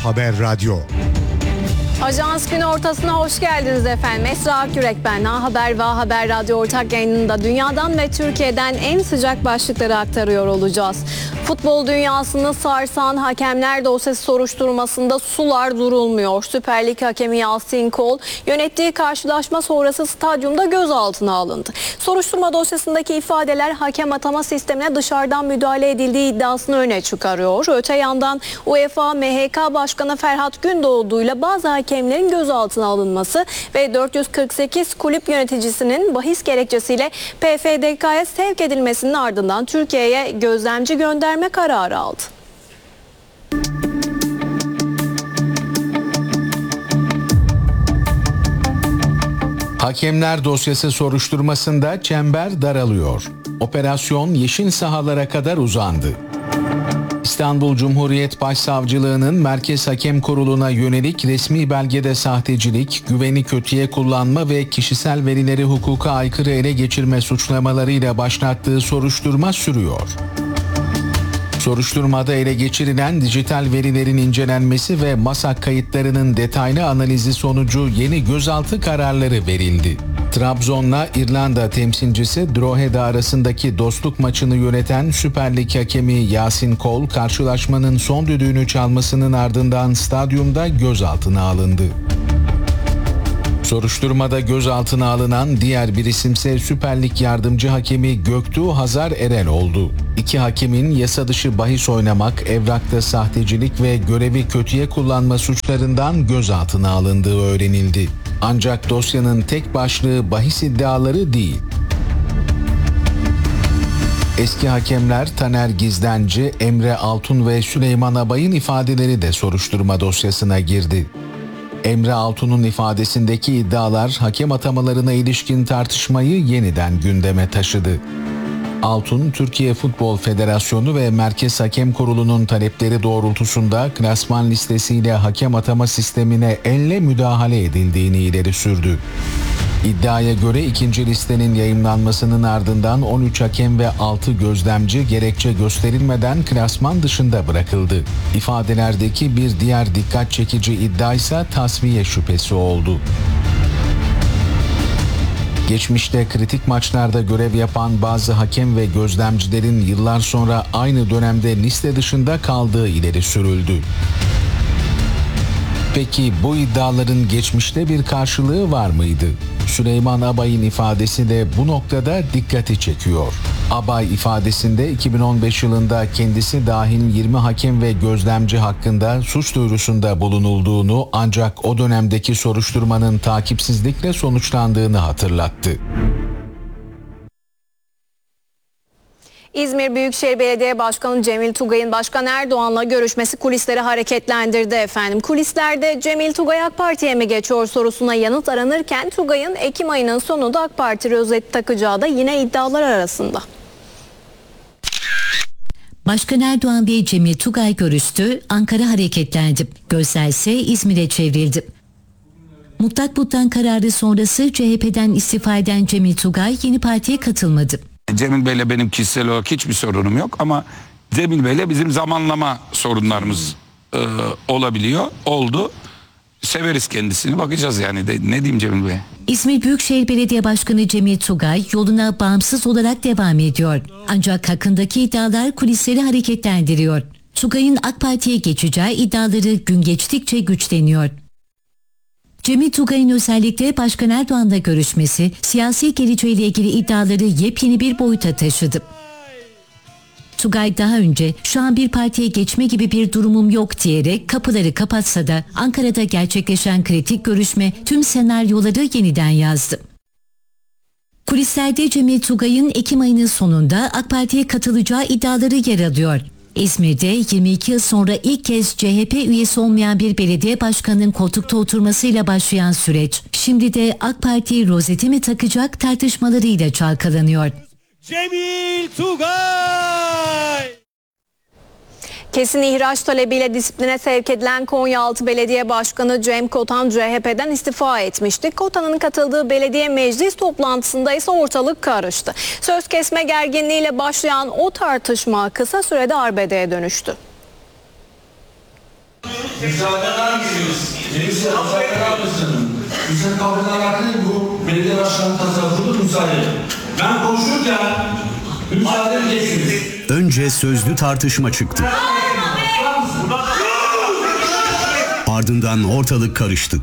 Haber Radyo. Ajans günü ortasına hoş geldiniz efendim. Esra Akyürek ben. Haber ve Haber Radyo ortak yayınında dünyadan ve Türkiye'den en sıcak başlıkları aktarıyor olacağız. Futbol dünyasını sarsan hakemler dosyası soruşturmasında sular durulmuyor. Süper Lig hakemi Yasin Kol yönettiği karşılaşma sonrası stadyumda gözaltına alındı. Soruşturma dosyasındaki ifadeler hakem atama sistemine dışarıdan müdahale edildiği iddiasını öne çıkarıyor. Öte yandan UEFA MHK Başkanı Ferhat Gündoğdu'yla bazı hakemlerin gözaltına alınması ve 448 kulüp yöneticisinin bahis gerekçesiyle PFDK'ya sevk edilmesinin ardından Türkiye'ye gözlemci gönderme kararı aldı. Hakemler dosyası soruşturmasında çember daralıyor. Operasyon yeşil sahalara kadar uzandı. İstanbul Cumhuriyet Başsavcılığı'nın Merkez Hakem Kurulu'na yönelik resmi belgede sahtecilik, güveni kötüye kullanma ve kişisel verileri hukuka aykırı ele geçirme suçlamalarıyla başlattığı soruşturma sürüyor. Soruşturmada ele geçirilen dijital verilerin incelenmesi ve MASAK kayıtlarının detaylı analizi sonucu yeni gözaltı kararları verildi. Trabzon'la İrlanda temsilcisi Drogheda arasındaki dostluk maçını yöneten Süper Lig hakemi Yasin Kol, karşılaşmanın son düdüğünü çalmasının ardından stadyumda gözaltına alındı. Soruşturmada gözaltına alınan diğer bir isimse Süper Lig yardımcı hakemi Göktuğ Hazar Eren oldu. İki hakemin yasa dışı bahis oynamak, evrakta sahtecilik ve görevi kötüye kullanma suçlarından gözaltına alındığı öğrenildi. Ancak dosyanın tek başlığı bahis iddiaları değil. Eski hakemler Taner Gizlenci, Emre Altun ve Süleyman Abay'ın ifadeleri de soruşturma dosyasına girdi. Emre Altun'un ifadesindeki iddialar hakem atamalarına ilişkin tartışmayı yeniden gündeme taşıdı. Altun, Türkiye Futbol Federasyonu ve Merkez Hakem Kurulu'nun talepleri doğrultusunda klasman listesiyle hakem atama sistemine elle müdahale edildiğini ileri sürdü. İddiaya göre ikinci listenin yayımlanmasının ardından 13 hakem ve 6 gözlemci gerekçe gösterilmeden klasman dışında bırakıldı. İfadelerdeki bir diğer dikkat çekici iddia ise tasfiye şüphesi oldu. Geçmişte kritik maçlarda görev yapan bazı hakem ve gözlemcilerin yıllar sonra aynı dönemde liste dışında kaldığı ileri sürüldü. Peki bu iddiaların geçmişte bir karşılığı var mıydı? Süleyman Abay'ın ifadesi de bu noktada dikkati çekiyor. Abay ifadesinde 2015 yılında kendisi dahil 20 hakem ve gözlemci hakkında suç duyurusunda bulunulduğunu, ancak o dönemdeki soruşturmanın takipsizlikle sonuçlandığını hatırlattı. İzmir Büyükşehir Belediye Başkanı Cemil Tugay'ın Başkan Erdoğan'la görüşmesi kulisleri hareketlendirdi efendim. Kulislerde Cemil Tugay AK Parti'ye mi geçiyor sorusuna yanıt aranırken Tugay'ın Ekim ayının sonunda AK Parti rozeti takacağı da yine iddialar arasında. Başkan Erdoğan ve Cemil Tugay görüştü, Ankara hareketlendi. Gözler ise İzmir'e çevrildi. Mutlak buttan kararı sonrası CHP'den istifa eden Cemil Tugay yeni partiye katılmadı. Cemil Bey'le benim kişisel olarak hiçbir sorunum yok ama Cemil Bey'le bizim zamanlama sorunlarımız oldu. Severiz kendisini, bakacağız yani. Ne diyeyim Cemil Bey? İzmir Büyükşehir Belediye Başkanı Cemil Tugay yoluna bağımsız olarak devam ediyor. Ancak hakkındaki iddialar kulisleri hareketlendiriyor. Tugay'ın AK Parti'ye geçeceği iddiaları gün geçtikçe güçleniyor. Cemil Tugay'ın özellikle Başkan Erdoğan'la görüşmesi siyasi geleceğiyle ilgili iddiaları yepyeni bir boyuta taşıdı. Tugay daha önce şu an bir partiye geçme gibi bir durumum yok diyerek kapıları kapatsa da Ankara'da gerçekleşen kritik görüşme tüm senaryoları yeniden yazdı. Kulislerde Cemil Tugay'ın Ekim ayının sonunda AK Parti'ye katılacağı iddiaları yer alıyor. İzmir'de 22 yıl sonra ilk kez CHP üyesi olmayan bir belediye başkanının koltukta oturmasıyla başlayan süreç, şimdi de AK Parti rozeti mi takacak tartışmalarıyla çalkalanıyor. Cemil Tugay! Kesin ihraç talebiyle disipline sevk edilen Konyaaltı Belediye Başkanı Cem Kotan CHP'den istifa etmişti. Kotan'ın katıldığı belediye meclis toplantısında ise ortalık karıştı. Söz kesme gerginliğiyle başlayan o tartışma kısa sürede arbedeye dönüştü. Müsaaden gidiyoruz. Neyse müsaaden mısın? Bizim kavramla alakalı bu belediye başkanı tasarrufudur müsaade. Ben konuşurken müsaade edeceksiniz. Önce sözlü tartışma çıktı. Ardından ortalık karıştı.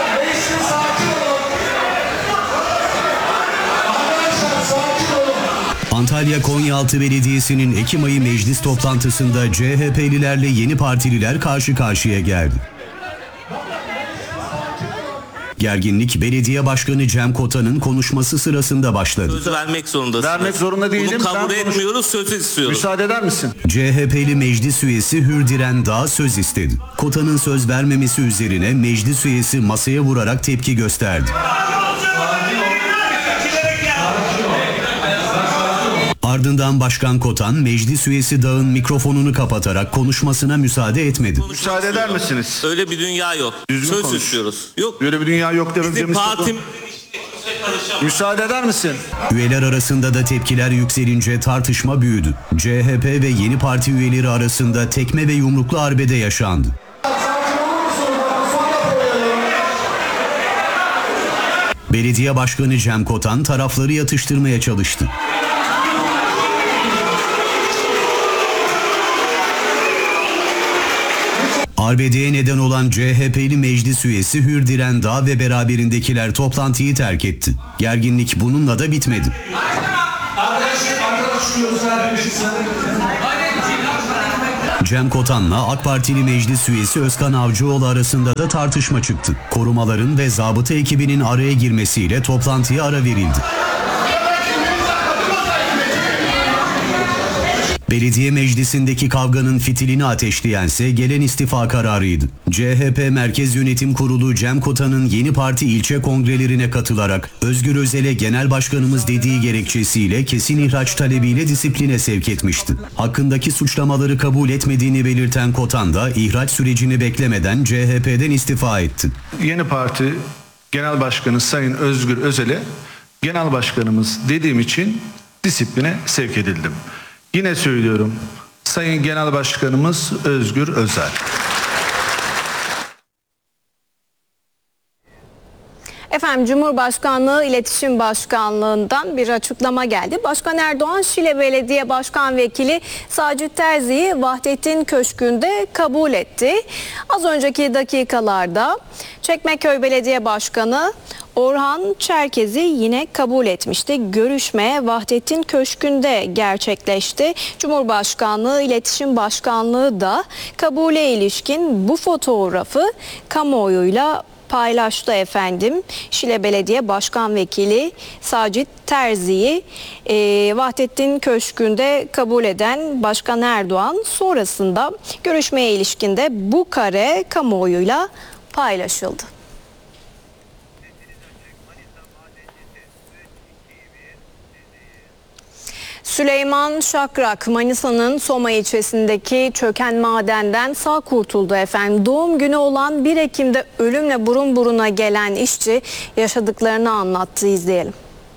Antalya Konyaaltı Belediyesi'nin Ekim ayı meclis toplantısında CHP'lilerle yeni partililer karşı karşıya geldi. Gerginlik belediye başkanı Cem Kotan'ın konuşması sırasında başladı. Söz vermek zorundasınız. Vermek zorunda değilim. Bunu kabul Ben etmiyoruz, söz istiyoruz. Müsaade eder misin? CHP'li meclis üyesi Hürdiren Dağ söz istedi. Kotan'ın söz vermemesi üzerine meclis üyesi masaya vurarak tepki gösterdi. Ardından Başkan Kotan, meclis üyesi Dağ'ın mikrofonunu kapatarak konuşmasına müsaade etmedi. Müsaade eder misiniz? Öyle bir dünya yok. Düzgün söz konuş. istiyoruz. Yok. Böyle bir dünya yok demek. Bizim partim... Müsaade eder misin? Üyeler arasında da tepkiler yükselince tartışma büyüdü. CHP ve yeni parti üyeleri arasında tekme ve yumruklu arbede yaşandı. Belediye Başkanı Cem Kotan tarafları yatıştırmaya çalıştı. Arbedeye neden olan CHP'li meclis üyesi Hürdiren Dağ ve beraberindekiler toplantıyı terk etti. Gerginlik bununla da bitmedi. Cem Kotan'la AK Partili meclis üyesi Özkan Avcıoğlu arasında da tartışma çıktı. Korumaların ve zabıta ekibinin araya girmesiyle toplantıya ara verildi. Belediye meclisindeki kavganın fitilini ateşleyense gelen istifa kararıydı. CHP Merkez Yönetim Kurulu Cem Kotan'ın yeni parti ilçe kongrelerine katılarak Özgür Özel'e genel başkanımız dediği gerekçesiyle kesin ihraç talebiyle disipline sevk etmişti. Hakkındaki suçlamaları kabul etmediğini belirten Kotan da ihraç sürecini beklemeden CHP'den istifa etti. Yeni parti genel başkanı Sayın Özgür Özel'e genel başkanımız dediğim için disipline sevk edildim. Yine söylüyorum, Sayın Genel Başkanımız Özgür Özel. Efendim Cumhurbaşkanlığı İletişim Başkanlığı'ndan bir açıklama geldi. Başkan Erdoğan Şile Belediye Başkan Vekili Sacit Terzi'yi Vahdettin Köşkü'nde kabul etti. Az önceki dakikalarda Çekmeköy Belediye Başkanı Orhan Çerkez'i yine kabul etmişti. Görüşme Vahdettin Köşkü'nde gerçekleşti. Cumhurbaşkanlığı İletişim Başkanlığı da kabule ilişkin bu fotoğrafı kamuoyuyla paylaştı efendim. Şile Belediye Başkan Vekili Sacit Terzi'yi Vahdettin Köşkü'nde kabul eden Başkan Erdoğan sonrasında görüşmeye ilişkinde bu kare kamuoyuyla paylaşıldı. Süleyman Şakrak, Manisa'nın Soma ilçesindeki çöken madenden sağ kurtuldu efendim. Doğum günü olan 1 Ekim'de ölümle burun buruna gelen işçi yaşadıklarını anlattı. İzleyelim.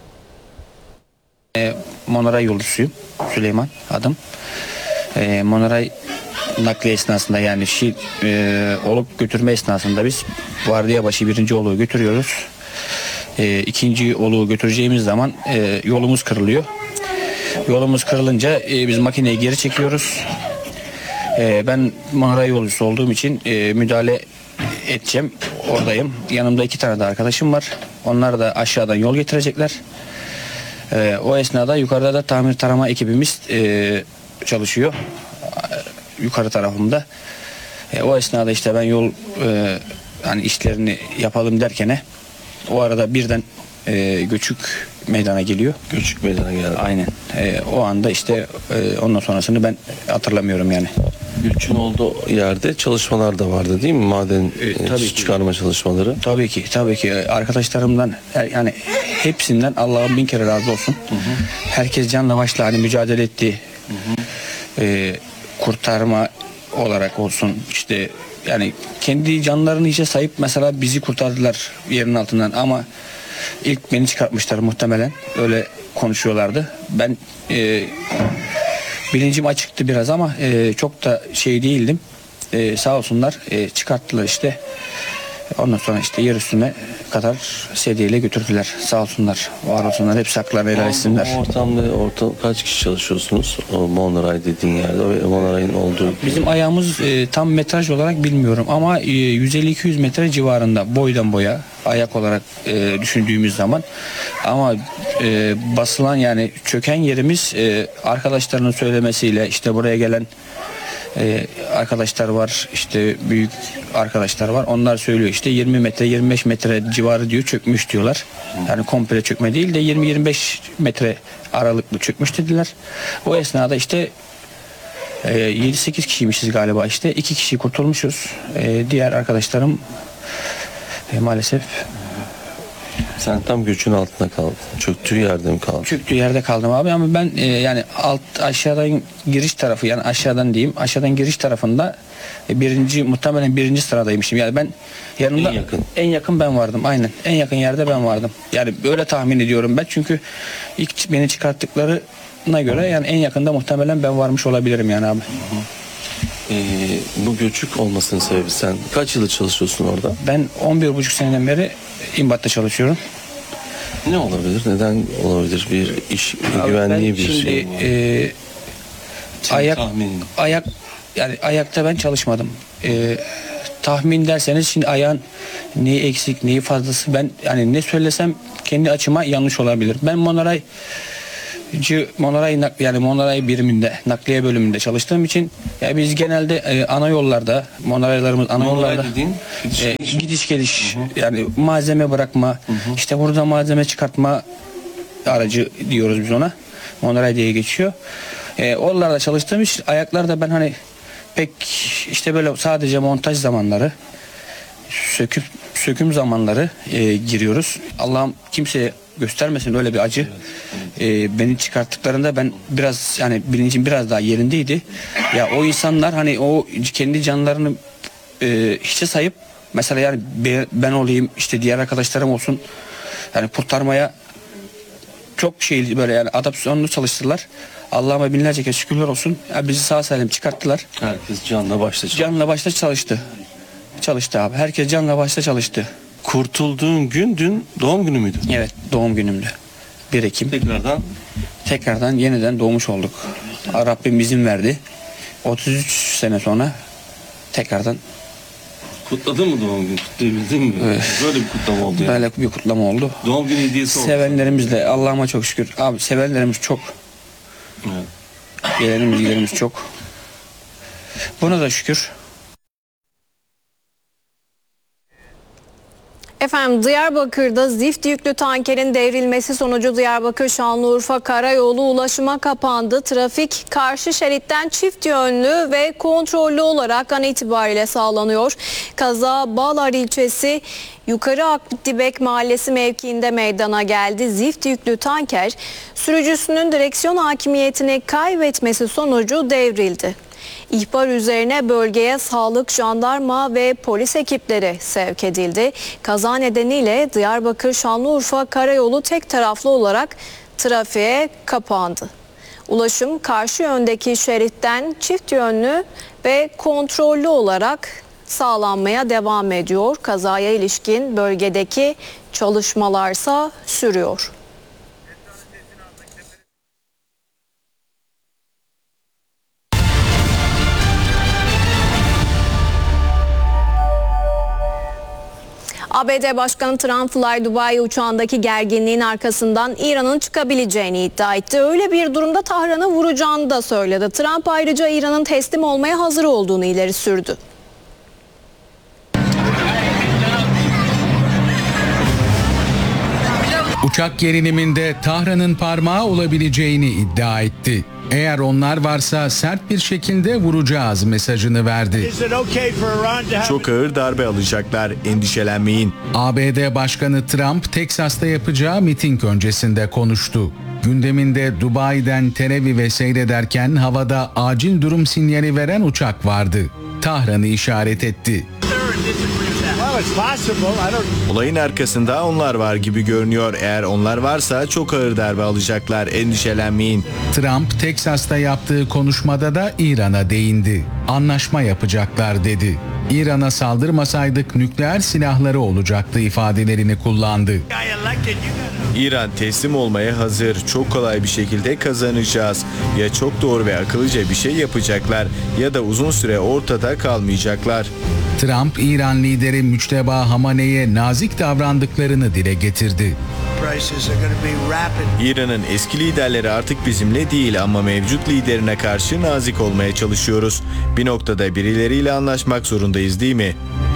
Monoray yolcusuyum. Süleyman adım. Monoray nakliye esnasında yani olup götürme esnasında biz vardiya başı 1. oluğu götürüyoruz. 2. oluğu götüreceğimiz zaman yolumuz kırılıyor. Yolumuz kırılınca biz makineyi geri çekiyoruz. Ben Monoray yolcusu olduğum için müdahale edeceğim. Oradayım. Yanımda 2 tane de arkadaşım var. Onlar da aşağıdan yol getirecekler. O esnada yukarıda da tamir tarama ekibimiz çalışıyor. Yukarı tarafımda. O esnada işte ben yol hani işlerini yapalım derken o arada birden göçük meydana geliyor. Göçük meydana geldi. Aynen. O anda işte ondan sonrasını ben hatırlamıyorum yani. Göçün olduğu yerde çalışmalar da vardı değil mi? Maden tabii çıkarma çalışmaları. Tabii ki arkadaşlarımdan yani hepsinden Allah'ım 1000 kere razı olsun. Hı hı. Herkes canla başla hani mücadele etti. Hı hı. Kurtarma olarak olsun işte yani kendi canlarını işe sahip mesela bizi kurtardılar yerin altından ama ilk beni çıkartmışlar muhtemelen öyle konuşuyorlardı. Ben bilincim açıktı biraz ama çok da şey değildim. sağ olsunlar çıkarttılar işte. Ondan sonra işte yer üstüne kadar sedyeyle götürdüler. Sağ olsunlar, var olsunlar. Hepsi haklarını helal etsinler. O ortamda kaç kişi çalışıyorsunuz? O Monoray dediğin yerde. O Monoray'ın olduğu. Bizim ayağımız tam metraj olarak bilmiyorum ama 150-200 metre civarında boydan boya ayak olarak düşündüğümüz zaman. Ama basılan yani çöken yerimiz arkadaşlarının söylemesiyle işte buraya gelen arkadaşlar var, işte büyük arkadaşlar var. Onlar söylüyor işte 20 metre 25 metre civarı diyor çökmüş diyorlar. Yani komple çökme değil de 20-25 metre aralıklı çökmüş dediler. O esnada işte 7-8 kişiymişiz galiba işte. 2 kişi kurtulmuşuz. Diğer arkadaşlarım maalesef. Sen tam göçün altında kaldın. Çöktüğü yerde mi kaldın? Çöktüğü yerde kaldım abi ama ben yani aşağıdan giriş tarafı, yani aşağıdan diyeyim, aşağıdan giriş tarafında muhtemelen birinci sıradaymışım. Yani ben yanımda en yakın ben vardım, aynen. En yakın yerde ben vardım. Yani böyle tahmin ediyorum ben, çünkü ilk beni çıkarttıklarına göre yani en yakında muhtemelen ben varmış olabilirim yani abi. Bu göçük olmasının sebebi, sen kaç yıldır çalışıyorsun orada? Ben 11,5 seneden beri İmbat'ta çalışıyorum. Ne olabilir? Neden olabilir? Bir iş güvenliği bir şimdi, şey ayak yani ayakta ben çalışmadım. Tahmin derseniz şimdi ayağın neyi eksik, neyi fazlası, ben yani ne söylesem kendi açıma yanlış olabilir. Ben Monoray biriminde, nakliye bölümünde çalıştığım için ya biz genelde ana yollarda, monoraylarımız ana yollarda gidiş geliş, yani malzeme bırakma, işte burada malzeme çıkartma aracı diyoruz biz ona. Monoray diye geçiyor. Oralarda çalıştığım için ayaklarda ben hani pek işte böyle sadece montaj zamanları, söküm zamanları giriyoruz. Allah'ım kimseye göstermesin öyle bir acı. Beni çıkarttıklarında ben biraz yani bilincim biraz daha yerindeydi. Ya o insanlar hani o kendi canlarını hiçe sayıp mesela yani ben olayım işte diğer arkadaşlarım olsun yani kurtarmaya çok şey böyle yani adaptasyonlu çalıştılar. Allah'ıma binlerce kez şükürler olsun. Ya bizi sağ salim çıkarttılar. Herkes canla başla çalıştı. Canla başla çalıştı. Çalıştı abi. Herkes canla başla çalıştı. Kurtulduğun gün dün doğum günü müydü? Evet, doğum günümdü. 1 Ekim. Tekrardan yeniden doğmuş olduk. Rabbim izin verdi. 33 sene sonra tekrardan. Kutladın mı doğum günü? Kutlayabildin mi? Evet. Böyle bir kutlama oldu yani. Böyle bir kutlama oldu. Doğum günü hediyesi oldu. Sevenlerimizle Allah'ıma çok şükür. Abi sevenlerimiz çok. Evet. Gelenimiz çok. Buna da şükür. Efendim Diyarbakır'da zift yüklü tankerin devrilmesi sonucu Diyarbakır-Şanlıurfa karayolu ulaşıma kapandı. Trafik karşı şeritten çift yönlü ve kontrollü olarak an itibariyle sağlanıyor. Kaza Bağlar ilçesi Yukarı Akdibek Mahallesi mevkiinde meydana geldi. Zift yüklü tanker sürücüsünün direksiyon hakimiyetini kaybetmesi sonucu devrildi. İhbar üzerine bölgeye sağlık, jandarma ve polis ekipleri sevk edildi. Kaza nedeniyle Diyarbakır-Şanlıurfa karayolu tek taraflı olarak trafiğe kapandı. Ulaşım karşı yöndeki şeritten çift yönlü ve kontrollü olarak sağlanmaya devam ediyor. Kazaya ilişkin bölgedeki çalışmalarsa sürüyor. ABD Başkanı Trump Fly Dubai uçağındaki gerginliğin arkasından İran'ın çıkabileceğini iddia etti. Öyle bir durumda Tahran'ı vuracağını da söyledi. Trump ayrıca İran'ın teslim olmaya hazır olduğunu ileri sürdü. Uçak geriliminde Tahran'ın parmağı olabileceğini iddia etti. Eğer onlar varsa sert bir şekilde vuracağız mesajını verdi. Çok ağır darbe alacaklar, endişelenmeyin. ABD Başkanı Trump, Teksas'ta yapacağı miting öncesinde konuştu. Gündeminde Dubai'den Tel Aviv'e seyrederken havada acil durum sinyali veren uçak vardı. Tahran'ı işaret etti. Olayın arkasında onlar var gibi görünüyor. Eğer onlar varsa çok ağır darbe alacaklar. Endişelenmeyin. Trump, Teksas'ta yaptığı konuşmada da İran'a değindi. Anlaşma yapacaklar dedi. İran'a saldırmasaydık nükleer silahları olacaktı ifadelerini kullandı. İran teslim olmaya hazır. Çok kolay bir şekilde kazanacağız. Ya çok doğru ve akıllıca bir şey yapacaklar ya da uzun süre ortada kalmayacaklar. Trump, İran lideri Müçteba Hamane'ye nazik davrandıklarını dile getirdi. İran'ın eski liderleri artık bizimle değil ama mevcut liderine karşı nazik olmaya çalışıyoruz. Bir noktada birileriyle anlaşmak zorundayız, değil mi?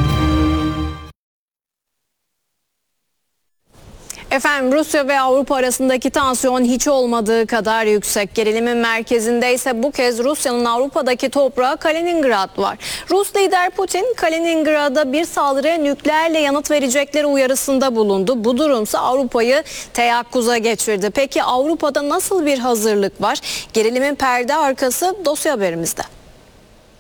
Efendim, Rusya ve Avrupa arasındaki tansiyon hiç olmadığı kadar yüksek. Gerilimin merkezinde ise bu kez Rusya'nın Avrupa'daki toprağı Kaliningrad var. Rus lider Putin, Kaliningrad'a bir saldırıya nükleerle yanıt verecekleri uyarısında bulundu. Bu durumsa Avrupa'yı teyakkuza geçirdi. Peki Avrupa'da nasıl bir hazırlık var? Gerilimin perde arkası dosya haberimizde.